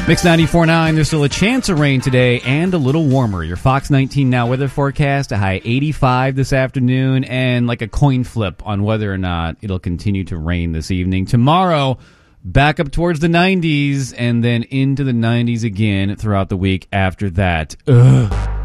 Mix 94.9, there's still a chance of rain today and a little warmer. Your Fox 19 Now weather forecast, a high 85 this afternoon, and like a coin flip on whether or not it'll continue to rain this evening. Tomorrow, back up towards the 90s, and then into the 90s again throughout the week after that. Ugh.